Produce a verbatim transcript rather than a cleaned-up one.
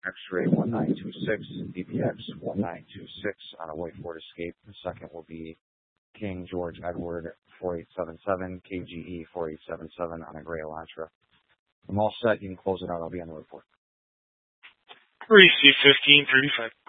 X-ray one nine two six, D P X one nine two six on a white Ford Escape. The second will be King George Edward four eight seven seven, K G E four eight seven seven on a gray Elantra. I'm all set. You can close it out. I'll be on the report. Receive fifteen thirty-five.